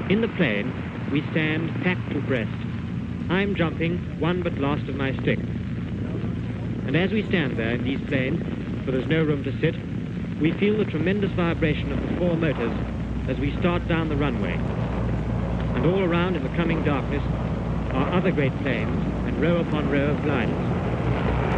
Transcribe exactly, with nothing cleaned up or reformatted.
In the plane, we stand packed to breast. I'm jumping, one but last of my stick. And as we stand there in these planes, for there's no room to sit, we feel the tremendous vibration of the four motors as we start down the runway. And all around in the coming darkness are other great planes and row upon row of gliders.